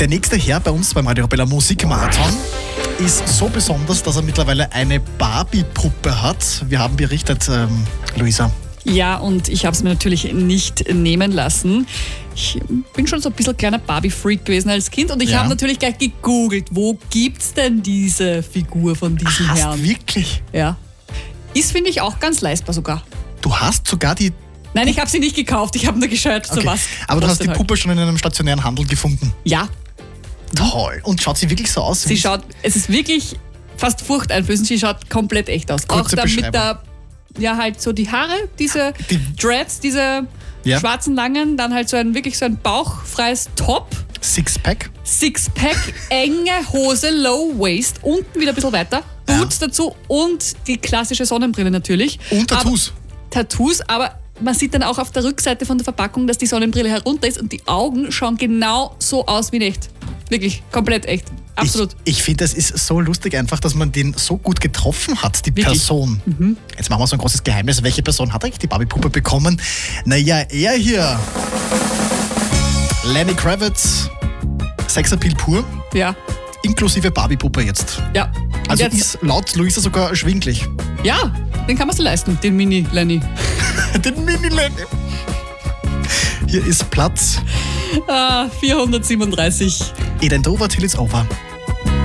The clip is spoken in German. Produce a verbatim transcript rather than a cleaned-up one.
Der nächste Herr bei uns beim Radio Arabella Musikmarathon ist so besonders, dass er mittlerweile eine Barbie-Puppe hat. Wir haben berichtet, ähm, Luisa. Ja, und ich habe es mir natürlich nicht nehmen lassen. Ich bin schon so ein bisschen kleiner Barbie-Freak gewesen als Kind und ich Ja. habe natürlich gleich gegoogelt, wo gibt's denn diese Figur von diesem Hast Herrn? wirklich? Ja. Ist, finde ich, auch ganz leistbar sogar. Du hast sogar die... Nein, ich habe sie nicht gekauft, ich habe nur geschaut, so Okay. was. Aber du hast die kostet halt. Puppe schon in einem stationären Handel gefunden. Ja, Toll. Und schaut sie wirklich so aus? sie schaut, es ist wirklich fast furchteinflößend, sie schaut komplett echt aus. Kurze auch da mit Beschreibung. der, ja halt so die Haare, diese Die- Dreads, diese Ja. schwarzen langen, dann halt so ein wirklich so ein bauchfreies Top, Sixpack? Sixpack, enge Hose, Low Waist, unten wieder ein bisschen weiter, Ja. Boots dazu und die klassische Sonnenbrille natürlich. Und Tattoos. Aber, Tattoos, aber man sieht dann auch auf der Rückseite von der Verpackung, dass die Sonnenbrille herunter ist und die Augen schauen genau so aus wie in echt. Wirklich, komplett echt. Absolut. Ich, ich finde, es ist so lustig einfach, dass man den so gut getroffen hat, die Wirklich? Person. Mhm. Jetzt machen wir so ein großes Geheimnis. Welche Person hat eigentlich die Barbie-Puppe bekommen? Naja, er hier. Lenny Kravitz. Sexappeal pur. Ja, Inklusive Barbie-Puppe jetzt. ja. Und Also jetzt, ist laut Luisa sogar erschwinglich. ja, den kann man sich leisten, den Mini-Lenny. Den Mini-Lenny. Hier ist Platz. Ah, vierhundertsiebenunddreißig. It ain't over till it's over.